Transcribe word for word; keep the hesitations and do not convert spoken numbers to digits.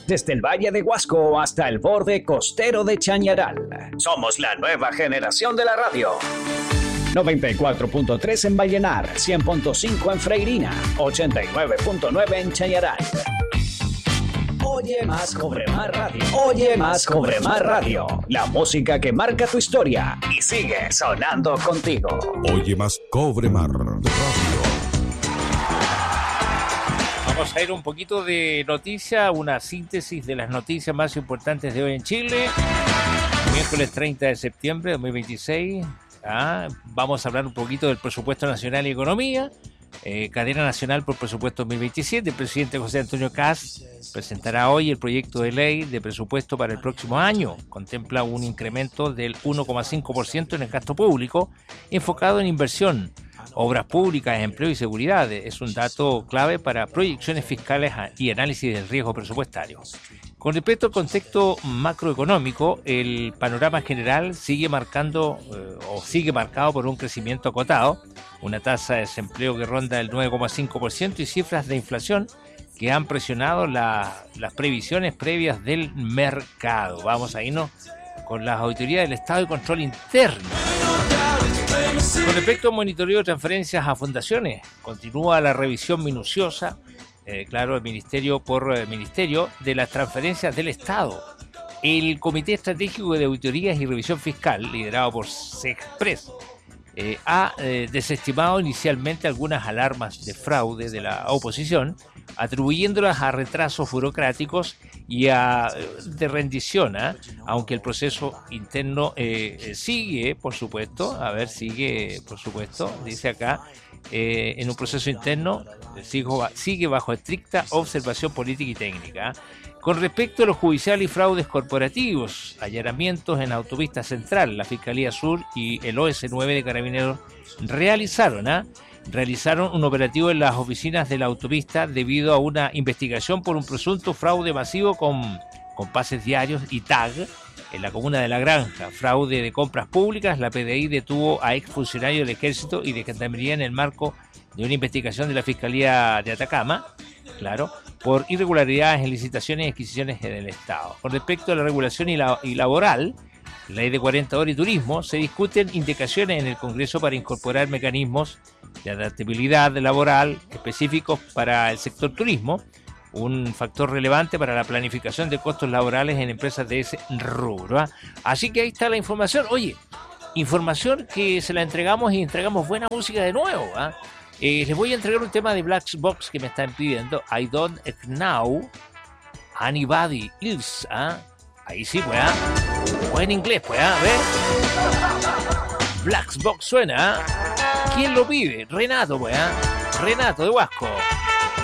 desde el Valle de Huasco hasta el borde costero de Chañaral. Somos la nueva generación de la radio. noventa y cuatro punto tres en Vallenar, cien punto cinco en Freirina, ochenta y nueve punto nueve en Chañaral. Oye más, cobre más radio. Oye más, cobre más radio. La música que marca tu historia y sigue sonando contigo. Oye más, cobre más radio. Vamos a ir un poquito de noticia, una síntesis de las noticias más importantes de hoy en Chile. Miércoles treinta de septiembre de dos mil veintiséis. Ah, vamos a hablar un poquito del presupuesto nacional y economía. Eh, cadena nacional por presupuesto dos mil veintisiete. El presidente José Antonio Kast presentará hoy el proyecto de ley de presupuesto para el próximo año. Contempla un incremento del uno coma cinco por ciento en el gasto público, enfocado en inversión, obras públicas, empleo y seguridad. Es un dato clave para proyecciones fiscales y análisis del riesgo presupuestario. Con respecto al contexto macroeconómico, el panorama general sigue marcando eh, o sigue marcado por un crecimiento acotado, una tasa de desempleo que ronda el nueve coma cinco por ciento y cifras de inflación que han presionado la, las previsiones previas del mercado. Vamos a irnos con las autoridades del Estado y Control Interno. Con respecto al monitoreo de transferencias a fundaciones, continúa la revisión minuciosa, eh, claro, el ministerio por eh, ministerio, de las transferencias del Estado. El Comité Estratégico de Auditorías y Revisión Fiscal, liderado por Sexpress, eh, ha eh, desestimado inicialmente algunas alarmas de fraude de la oposición, atribuyéndolas a retrasos burocráticos y a de rendición, ¿eh? Aunque el proceso interno eh, sigue, por supuesto, a ver, sigue, por supuesto, dice acá, eh, en un proceso interno sigue, sigue bajo estricta observación política y técnica. Con respecto a los judiciales y fraudes corporativos, allanamientos en Autopista Central, la Fiscalía Sur y el O S nueve de Carabineros realizaron, ¿eh? realizaron un operativo en las oficinas de la autopista debido a una investigación por un presunto fraude masivo con, con pases diarios y tag en la comuna de La Granja. Fraude de compras públicas. La P D I detuvo a exfuncionarios del Ejército y de Gendarmería en el marco de una investigación de la Fiscalía de Atacama, claro, por irregularidades en licitaciones y adquisiciones en el Estado. Con respecto a la regulación y, la, y laboral, Ley de cuarenta horas y turismo, se discuten indicaciones en el Congreso para incorporar mecanismos de adaptabilidad laboral específicos para el sector turismo, un factor relevante para la planificación de costos laborales en empresas de ese rubro. ¿eh? Así que ahí está la información. Oye, información que se la entregamos y entregamos buena música de nuevo. ¿eh? Eh, les voy a entregar un tema de Black Box que me están pidiendo. I don't know anybody else. ¿eh? Ahí sí, pues. ¿eh? O en inglés, pues. ¿eh? ¿Ves? Black Box suena. ¿eh? ¿Quién lo pide? Renato, pues. ¿eh? Renato de Huasco.